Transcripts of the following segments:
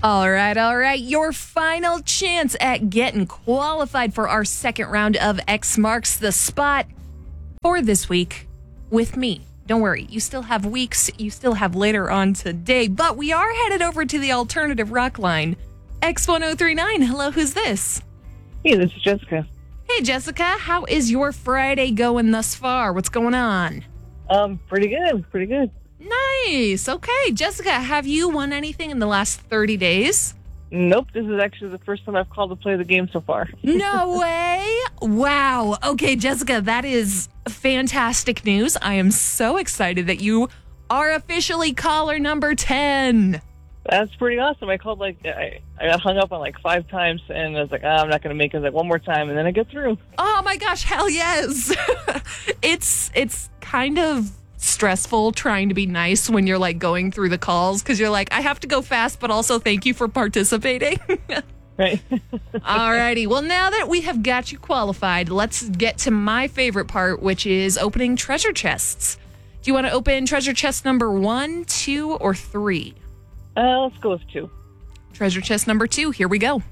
All right. Your final chance at getting qualified for our second round of X Marks the Spot for this week with me. Don't worry, you still have weeks, you still have later on today, but we are headed over to the alternative rock line. X1039, hello, who's this? Hey, this is Jessica. Hey, Jessica, how is your Friday going thus far? What's going on? Pretty good. Nice. Okay, Jessica, have you won anything in the last 30 days? Nope, this is actually the first time I've called to play the game so far. No way. Wow. Okay, Jessica, that is fantastic news. I am so excited that you are officially caller number 10. That's pretty awesome. I called I got hung up on 5 times, and I was like, I'm not going to make it. One more time, and then I get through. Oh my gosh, hell yes. It's kind of stressful trying to be nice when you're going through the calls because you're I have to go fast, but also thank you for participating. Right. Alrighty. Well, now that we have got you qualified, let's get to my favorite part, which is opening treasure chests. Do you want to open treasure chest number 1, 2, or 3? Let's go with 2. Treasure chest number 2. Here we go.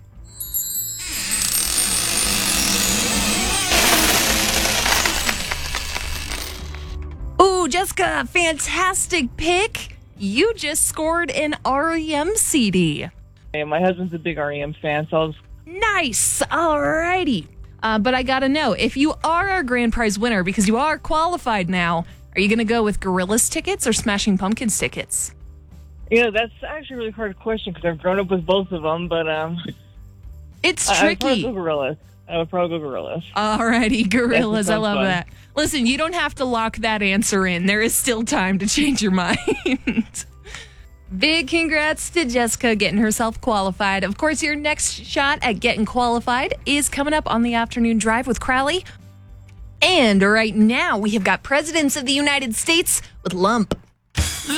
Ooh, Jessica, fantastic pick. You just scored an REM CD. Hey, my husband's a big REM fan, so I was... Nice. Alrighty. But I gotta know, if you are our grand prize winner, because you are qualified now, are you gonna go with Gorillaz tickets or Smashing Pumpkins tickets? That's actually a really hard question because I've grown up with both of them, but it's tricky. I would probably go Gorillaz. Alrighty, Gorillaz. I love fun. that. Listen, you don't have to lock that answer in. There is still time to change your mind. Big congrats to Jessica getting herself qualified. Of course, your next shot at getting qualified is coming up on the afternoon drive with Crowley. And right now, we have got Presidents of the United States with Lump.